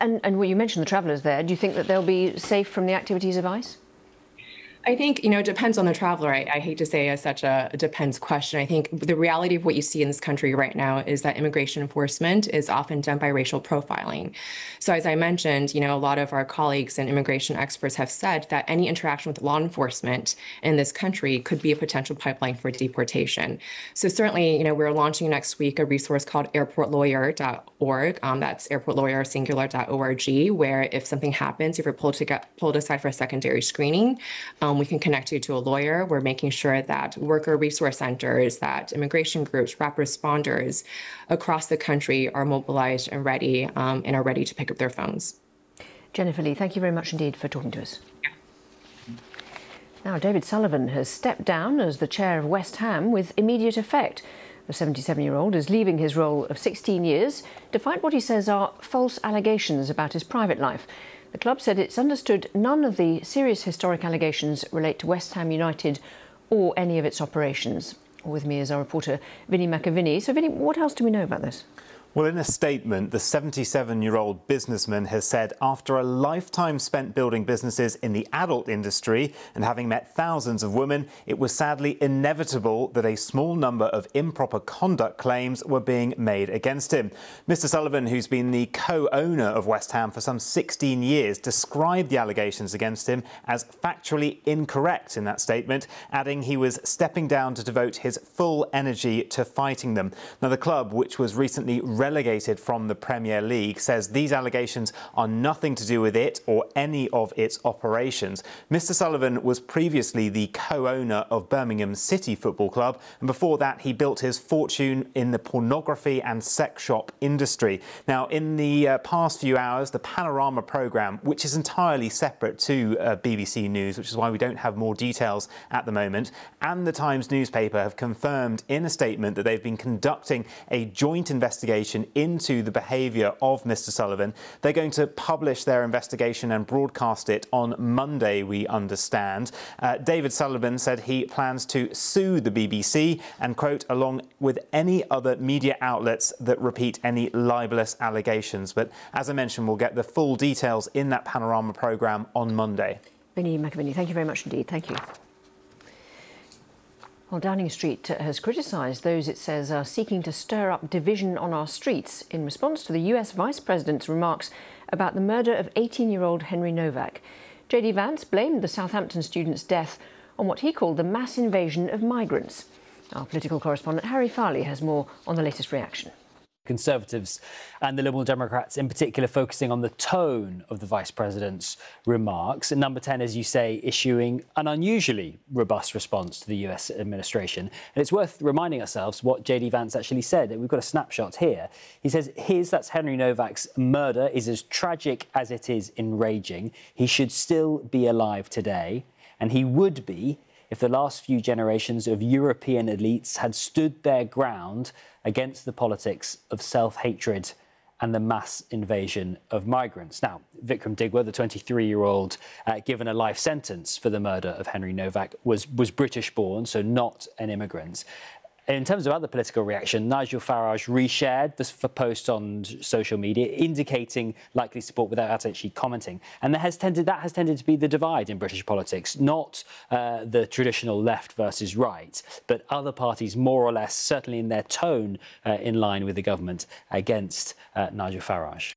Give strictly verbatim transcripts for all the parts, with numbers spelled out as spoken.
and, and well, you mentioned the travellers there. Do you think that they'll be safe from the activities of ICE? I think, you know, it depends on the traveler. I, I hate to say it's such a, a depends question. I think the reality of what you see in this country right now is that immigration enforcement is often done by racial profiling. So as I mentioned, you know, a lot of our colleagues and immigration experts have said that any interaction with law enforcement in this country could be a potential pipeline for deportation. So certainly, you know, we're launching next week a resource called airport lawyer dot org. Um, that's airport lawyer singular dot org, where if something happens, if you're pulled to get pulled aside for a secondary screening, um, we can connect you to a lawyer. We're making sure that worker resource centers, that immigration groups, rapid responders across the country are mobilized and ready um, and are ready to pick up their phones. Jennifer Lee, thank you very much indeed for talking to us. Yeah. Now, David Sullivan has stepped down as the chair of West Ham with immediate effect. The seventy-seven-year-old is leaving his role of sixteen years to fight what he says are false allegations about his private life. The club said it's understood none of the serious historic allegations relate to West Ham United or any of its operations. With me is our reporter, Vinnie McAvinnie. So, Vinnie, what else do we know about this? Well, in a statement, the seventy-seven-year-old businessman has said after a lifetime spent building businesses in the adult industry and having met thousands of women, it was sadly inevitable that a small number of improper conduct claims were being made against him. Mister Sullivan, who's been the co-owner of West Ham for some sixteen years, described the allegations against him as factually incorrect in that statement, adding he was stepping down to devote his full energy to fighting them. Now, the club, which was recently relegated from the Premier League, says these allegations are nothing to do with it or any of its operations. Mister Sullivan was previously the co-owner of Birmingham City Football Club, and before that he built his fortune in the pornography and sex shop industry. Now, in the uh, past few hours, the Panorama programme, which is entirely separate to uh, B B C News, which is why we don't have more details at the moment, and the Times newspaper have confirmed in a statement that they've been conducting a joint investigation into the behaviour of Mister Sullivan. They're going to publish their investigation and broadcast it on Monday, we understand. Uh, David Sullivan said he plans to sue the B B C and, quote, along with any other media outlets that repeat any libellous allegations. But as I mentioned, we'll get the full details in that Panorama programme on Monday. Vinnie McAvinnie, thank you very much indeed. Thank you. Well, Downing Street has criticised those it says are seeking to stir up division on our streets in response to the U S Vice President's remarks about the murder of eighteen-year-old Henry Novak. J D Vance blamed the Southampton student's death on what he called the mass invasion of migrants. Our political correspondent Harry Farley has more on the latest reaction. Conservatives and the Liberal Democrats in particular focusing on the tone of the Vice President's remarks. And Number ten, as you say, issuing an unusually robust response to the U S administration. And it's worth reminding ourselves what J D Vance actually said. We've got a snapshot here. He says, his, that's Henry Novak's murder, is as tragic as it is enraging. He should still be alive today, and he would be if the last few generations of European elites had stood their ground against the politics of self-hatred and the mass invasion of migrants. Now, Vikram Digwa, the twenty-three-year-old uh, given a life sentence for the murder of Henry Novak, was, was British-born, so not an immigrant. In terms of other political reaction, Nigel Farage reshared this post on social media, indicating likely support without actually commenting. And that has tended, that has tended to be the divide in British politics, not uh, the traditional left versus right, but other parties more or less, certainly in their tone, uh, in line with the government against uh, Nigel Farage.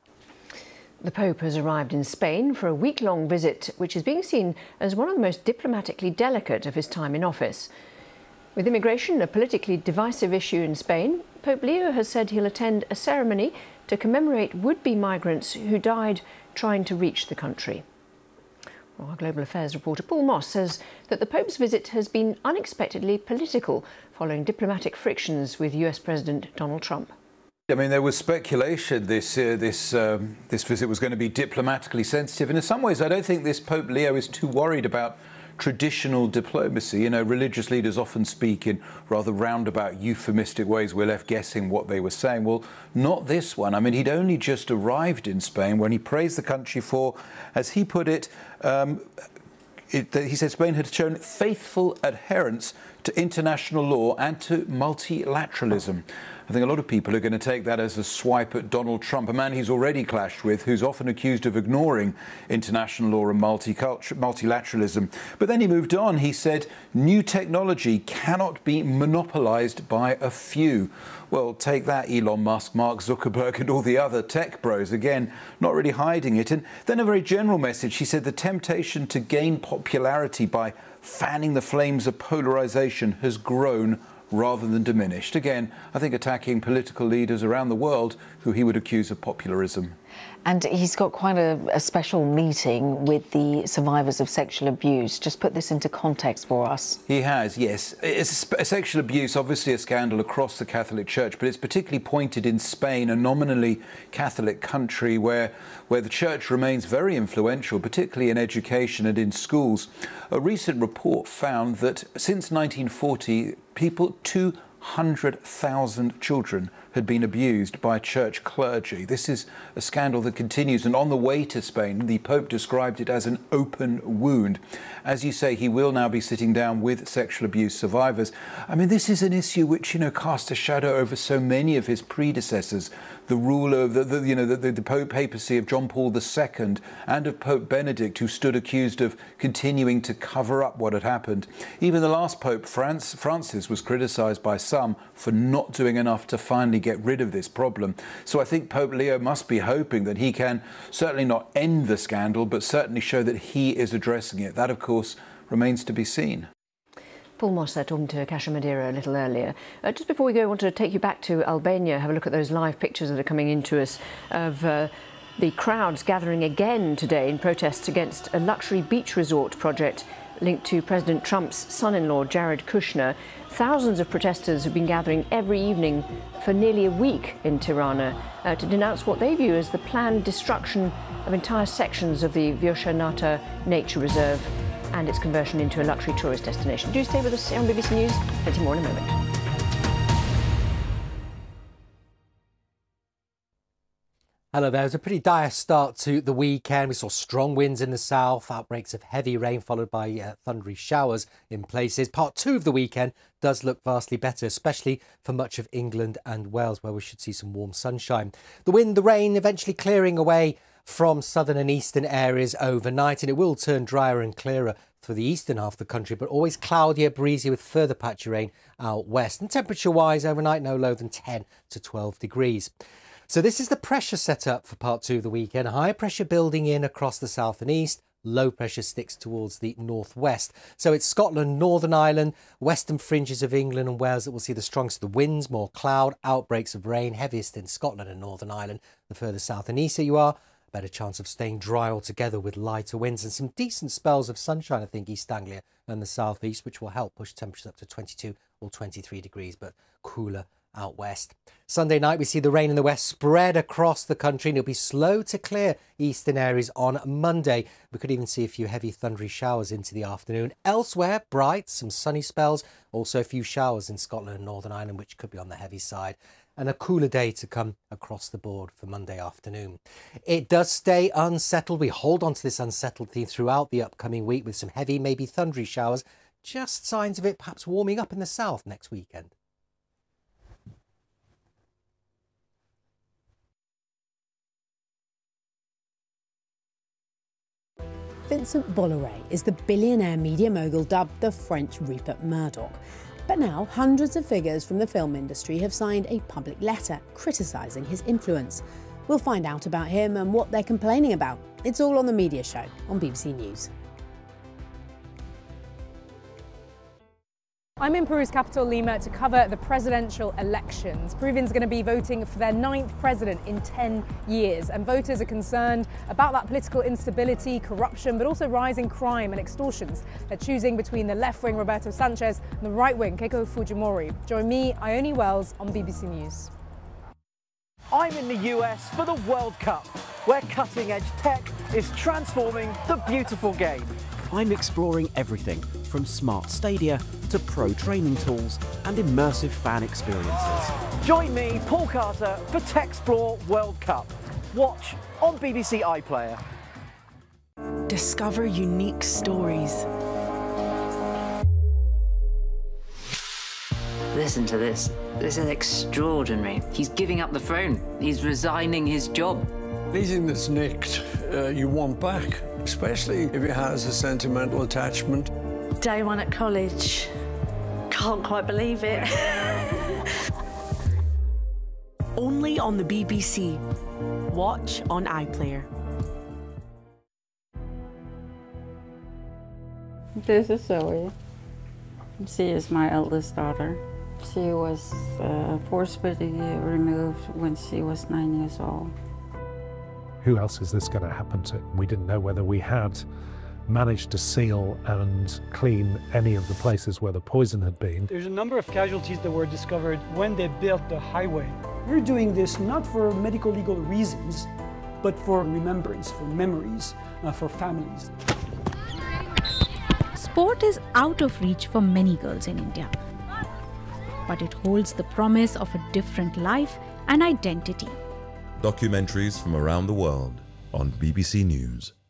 The Pope has arrived in Spain for a week-long visit, which is being seen as one of the most diplomatically delicate of his time in office. With immigration a politically divisive issue in Spain, Pope Leo has said he'll attend a ceremony to commemorate would-be migrants who died trying to reach the country. Well, our Global Affairs reporter Paul Moss says that the Pope's visit has been unexpectedly political following diplomatic frictions with U S President Donald Trump. I mean, there was speculation this uh, this um, this visit was going to be diplomatically sensitive, and in some ways I don't think this Pope Leo is too worried about traditional diplomacy. You know, religious leaders often speak in rather roundabout, euphemistic ways. We're left guessing what they were saying. Well, not this one. I mean, he'd only just arrived in Spain when he praised the country for, as he put it, um, it he said Spain had shown faithful adherence to international law and to multilateralism. I think a lot of people are going to take that as a swipe at Donald Trump, a man he's already clashed with, who's often accused of ignoring international law and multilateralism. But then he moved on. He said, new technology cannot be monopolized by a few. Well, take that, Elon Musk, Mark Zuckerberg and all the other tech bros. Again, not really hiding it. And then a very general message. He said the temptation to gain popularity by fanning the flames of polarization has grown rather than diminished. Again, I think attacking political leaders around the world who he would accuse of popularism. And he's got quite a, a special meeting with the survivors of sexual abuse. Just put this into context for us. He has, yes. It's a, a sexual abuse, obviously a scandal across the Catholic Church, but it's particularly pointed in Spain, a nominally Catholic country where, where the Church remains very influential, particularly in education and in schools. A recent report found that since nineteen forty, people, two hundred thousand children had been abused by church clergy. This is a scandal that continues, and on the way to Spain, the Pope described it as an open wound. As you say, he will now be sitting down with sexual abuse survivors. I mean, this is an issue which, you know, cast a shadow over so many of his predecessors. The rule of the, the you know, the, the Pope papacy of John Paul the Second and of Pope Benedict, who stood accused of continuing to cover up what had happened. Even the last Pope, France, Francis, was criticised by some for not doing enough to finally get rid of this problem. So I think Pope Leo must be hoping that he can certainly not end the scandal, but certainly show that he is addressing it. That, of course, remains to be seen. Paul Moss there talking to Kasia Madeira a little earlier. Uh, just before we go, I wanted to take you back to Albania, have a look at those live pictures that are coming into us of uh, the crowds gathering again today in protests against a luxury beach resort project linked to President Trump's son-in-law, Jared Kushner. Thousands of protesters have been gathering every evening for nearly a week in Tirana uh, to denounce what they view as the planned destruction of entire sections of the Vjosa Nata Nature Reserve and its conversion into a luxury tourist destination. Do stay with us on B B C News. Plenty more in a moment. Hello there. It was a pretty dire start to the weekend. We saw strong winds in the south, outbreaks of heavy rain followed by uh, thundery showers in places. Part two of the weekend does look vastly better, especially for much of England and Wales, where we should see some warm sunshine. The wind, the rain eventually clearing away from southern and eastern areas overnight, and it will turn drier and clearer for the eastern half of the country, but always cloudier, breezy with further patchy rain out west. And temperature-wise, overnight no lower than ten to twelve degrees. So this is the pressure set up for part two of the weekend. High pressure building in across the south and east. Low pressure sticks towards the northwest. So it's Scotland, Northern Ireland, western fringes of England and Wales that will see the strongest of the winds, more cloud, outbreaks of rain, heaviest in Scotland and Northern Ireland. The further south and east you are, a better chance of staying dry altogether with lighter winds and some decent spells of sunshine, I think, East Anglia and the southeast, which will help push temperatures up to twenty-two or twenty-three degrees, but cooler out west. Sunday night, we see the rain in the west spread across the country, and it'll be slow to clear eastern areas on Monday. We could even see a few heavy thundery showers into the afternoon. Elsewhere, bright, some sunny spells, also a few showers in Scotland and Northern Ireland, which could be on the heavy side. And a cooler day to come across the board for Monday afternoon. It does stay unsettled. We hold on to this unsettled theme throughout the upcoming week with some heavy, maybe thundery showers. Just signs of it perhaps warming up in the south next weekend. Vincent Bolloré is the billionaire media mogul dubbed the French Rupert Murdoch. But now, hundreds of figures from the film industry have signed a public letter criticising his influence. We'll find out about him and what they're complaining about. It's all on The Media Show on B B C News. I'm in Peru's capital, Lima, to cover the presidential elections. Peruvians are going to be voting for their ninth president in ten years, and voters are concerned about that political instability, corruption, but also rising crime and extortions. They're choosing between the left-wing Roberto Sanchez and the right-wing Keiko Fujimori. Join me, Ione Wells, on B B C News. I'm in the U S for the World Cup, where cutting-edge tech is transforming the beautiful game. I'm exploring everything from smart stadia to pro training tools and immersive fan experiences. Join me, Paul Carter, for Techsplore World Cup. Watch on B B C iPlayer. Discover unique stories. Listen to this. This is extraordinary. He's giving up the throne. He's resigning his job. Anything that's nicked, uh, you want back, especially if it has a sentimental attachment. Day one at college. Can't quite believe it. Only on the B B C. Watch on iPlayer. This is Zoe. She is my eldest daughter. She was uh, forcibly removed when she was nine years old. Who else is this going to happen to? We didn't know whether we had managed to seal and clean any of the places where the poison had been. There's a number of casualties that were discovered when they built the highway. We're doing this not for medical legal reasons, but for remembrance, for memories, uh, for families. Sport is out of reach for many girls in India, but it holds the promise of a different life and identity. Documentaries from around the world on B B C News.